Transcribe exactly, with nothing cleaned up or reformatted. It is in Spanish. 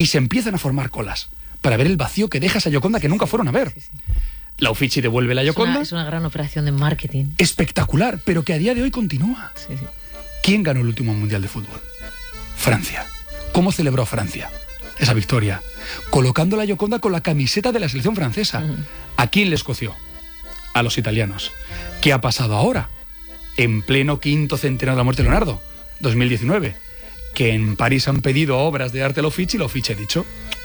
y se empiezan a formar colas para ver el vacío que deja esa Gioconda que nunca fueron a ver. Sí, sí. La Uffizi devuelve la Gioconda. Es una, es una gran operación de marketing. Espectacular, pero que a día de hoy continúa. Sí, sí. ¿Quién ganó el último Mundial de Fútbol? Francia. ¿Cómo celebró Francia esa victoria? Colocando la Gioconda con la camiseta de la selección francesa. Uh-huh. ¿A quién les coció? A los italianos. ¿Qué ha pasado ahora? En pleno quinto centenario de la muerte de Leonardo, dos mil diecinueve, que en París han pedido obras de arte a la Uffizi y la Uffizi ha dicho,